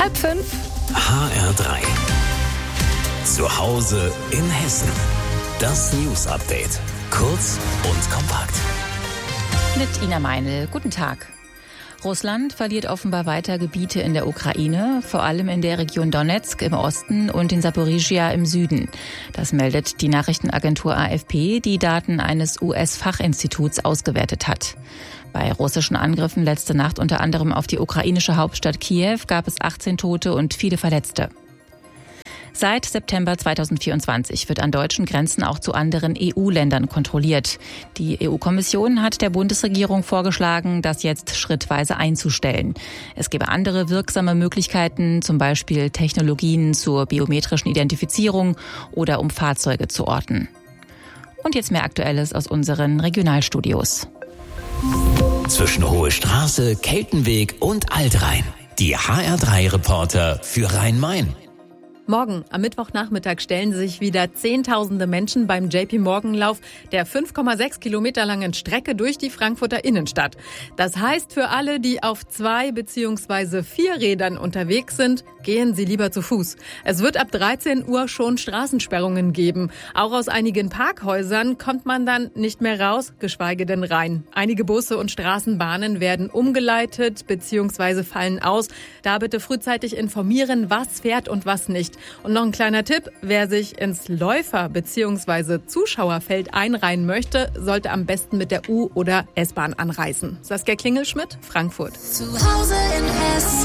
4:30. HR3. Zu Hause in Hessen. Das News-Update. Kurz und kompakt. Mit Ina Meinl. Guten Tag. Russland verliert offenbar weiter Gebiete in der Ukraine, vor allem in der Region Donetsk im Osten und in Saporizhia im Süden. Das meldet die Nachrichtenagentur AFP, die Daten eines US-Fachinstituts ausgewertet hat. Bei russischen Angriffen letzte Nacht unter anderem auf die ukrainische Hauptstadt Kiew gab es 18 Tote und viele Verletzte. Seit September 2024 wird an deutschen Grenzen auch zu anderen EU-Ländern kontrolliert. Die EU-Kommission hat der Bundesregierung vorgeschlagen, das jetzt schrittweise einzustellen. Es gäbe andere wirksame Möglichkeiten, zum Beispiel Technologien zur biometrischen Identifizierung oder um Fahrzeuge zu orten. Und jetzt mehr Aktuelles aus unseren Regionalstudios. Zwischen Hohe Straße, Keltenweg und Altrhein. Die HR3-Reporter für Rhein-Main. Morgen, am Mittwochnachmittag, stellen sich wieder Zehntausende Menschen beim JP-Morgan-Lauf der 5,6 Kilometer langen Strecke durch die Frankfurter Innenstadt. Das heißt, für alle, die auf 2 bzw. 4 Rädern unterwegs sind, gehen Sie lieber zu Fuß. Es wird ab 13 Uhr schon Straßensperrungen geben. Auch aus einigen Parkhäusern kommt man dann nicht mehr raus, geschweige denn rein. Einige Busse und Straßenbahnen werden umgeleitet bzw. fallen aus. Da bitte frühzeitig informieren, was fährt und was nicht. Und noch ein kleiner Tipp, wer sich ins Läufer- bzw. Zuschauerfeld einreihen möchte, sollte am besten mit der U- oder S-Bahn anreisen. Saskia Klingelschmidt, Frankfurt. Zu Hause in Hessen.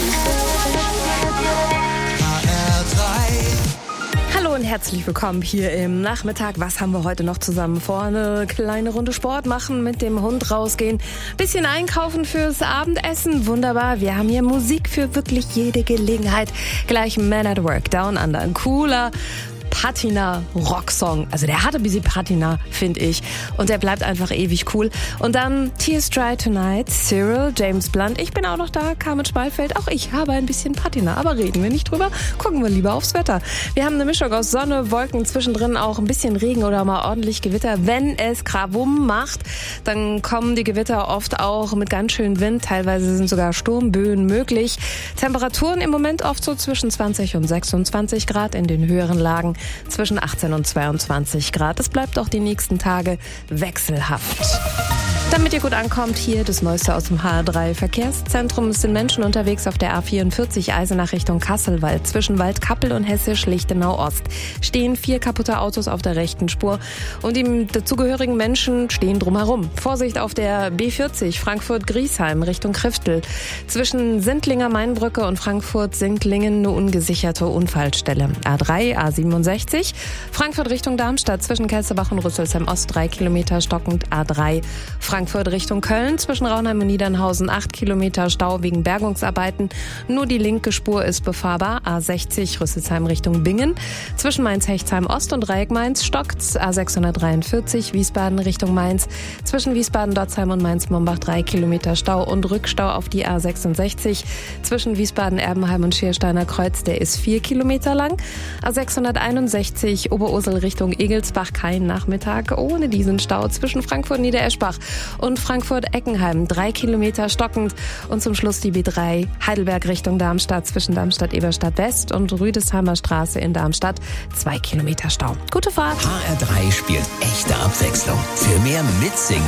Hallo und herzlich willkommen hier im Nachmittag. Was haben wir heute noch zusammen vor? Eine kleine Runde Sport machen, mit dem Hund rausgehen, bisschen einkaufen fürs Abendessen. Wunderbar, wir haben hier Musik für wirklich jede Gelegenheit. Gleich Man at Work, Down Under, ein cooler Patina-Rocksong. Also der hat ein bisschen Patina, finde ich. Und der bleibt einfach ewig cool. Und dann Tears Dry Tonight, Cyril, James Blunt. Ich bin auch noch da, Carmen Schmalfeld. Auch ich habe ein bisschen Patina. Aber reden wir nicht drüber. Gucken wir lieber aufs Wetter. Wir haben eine Mischung aus Sonne, Wolken, zwischendrin auch ein bisschen Regen oder mal ordentlich Gewitter. Wenn es Krawum macht, dann kommen die Gewitter oft auch mit ganz schön Wind. Teilweise sind sogar Sturmböen möglich. Temperaturen im Moment oft so zwischen 20 und 26 Grad, in den höheren Lagen zwischen 18 und 22 Grad. Es bleibt auch die nächsten Tage wechselhaft. Damit ihr gut ankommt, hier das Neueste aus dem HR3 Verkehrszentrum. Es sind Menschen unterwegs auf der A44 Eisenach Richtung Kasselwald. Zwischen Waldkappel und Hessisch-Lichtenau Ost stehen 4 kaputte Autos auf der rechten Spur und die dazugehörigen Menschen stehen drumherum. Vorsicht auf der B40 Frankfurt-Griesheim Richtung Kriftel. Zwischen Sindlinger Mainbrücke und Frankfurt-Sinklingen eine ungesicherte Unfallstelle. A3, A67 Frankfurt Richtung Darmstadt zwischen Kelsterbach und Rüsselsheim Ost 3 Kilometer stockend. A3 Frankfurt Richtung Köln zwischen Raunheim und Niedernhausen 8 Kilometer Stau wegen Bergungsarbeiten. Nur die linke Spur ist befahrbar. A60 Rüsselsheim Richtung Bingen. Zwischen Mainz-Hechtsheim Ost und Dreieck Mainz stockt's. A643 Wiesbaden Richtung Mainz. Zwischen Wiesbaden-Dotzheim und Mainz-Mombach 3 Kilometer Stau und Rückstau auf die A66. Zwischen Wiesbaden-Erbenheim und Schiersteiner Kreuz, der ist 4 Kilometer lang. A661 Oberursel Richtung Egelsbach, kein Nachmittag ohne diesen Stau. Zwischen Frankfurt-Niedereschbach und Frankfurt-Eckenheim 3 Kilometer stockend. Und zum Schluss die B3 Heidelberg Richtung Darmstadt zwischen Darmstadt-Eberstadt West und Rüdesheimer Straße in Darmstadt 2 Kilometer Stau. Gute Fahrt! HR3 spielt echte Abwechslung. Für mehr Mitsingen